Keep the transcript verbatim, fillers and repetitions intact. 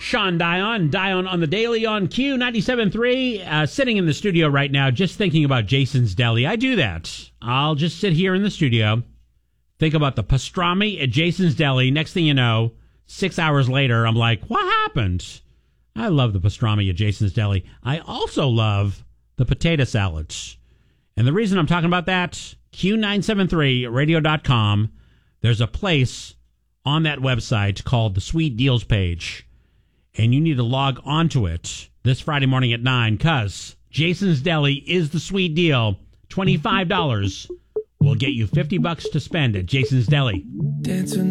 Sean Dion, Dion on the Daily on Q ninety-seven point three, uh, sitting in the studio right now just thinking about Jason's Deli. I do that. I'll just sit here in the studio, think about the pastrami at Jason's Deli. Next thing you know, six hours later, I'm like, what happened? I love the pastrami at Jason's Deli. I also love the potato salads. And the reason I'm talking about that, Q nine seven three radio dot com, there's a place on that website called the Sweet Deals page. And you need to log onto it this Friday morning at nine, because Jason's Deli is the sweet deal. twenty-five dollars will get you fifty bucks to spend at Jason's Deli. Dancing.